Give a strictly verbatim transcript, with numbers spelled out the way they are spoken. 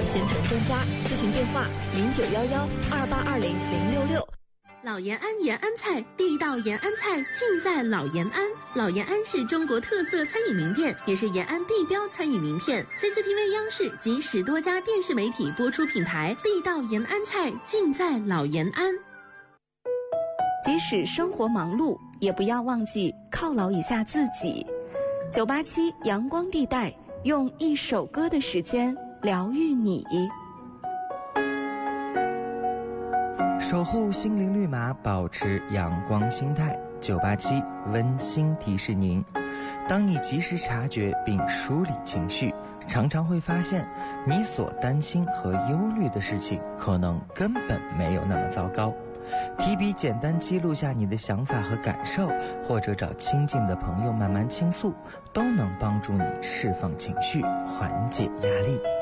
宣传专家，咨询电话零九幺幺二八二零零六六。 老延安延安菜，地道延安菜尽在老延安。老延安是中国特色餐饮名店，也是延安地标餐饮名片。C C T V 央视及十多家电视媒体播出品牌，地道延安菜尽在老延安。 即使生活忙碌，也不要忘记犒劳一下自己。九八七阳光地带，用一首歌的时间疗愈你。 守护心灵绿码，保持阳光心态。九八七温馨提示您：当你及时察觉并梳理情绪，常常会发现你所担心和忧虑的事情可能根本没有那么糟糕。提笔简单记录下你的想法和感受，或者找亲近的朋友慢慢倾诉，都能帮助你释放情绪，缓解压力。